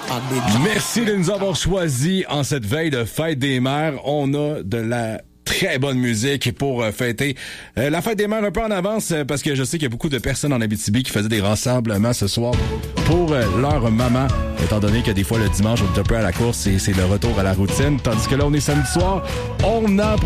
Merci de nous avoir choisis en cette veille de fête des mères. On a de la très bonne musique pour fêter la fête des mères un peu en avance parce que je sais qu'il y a beaucoup de personnes en Abitibi qui faisaient des rassemblements ce soir pour leur maman, étant donné que des fois le dimanche on est un peu à la course et c'est le retour à la routine, tandis que là on est samedi soir, on a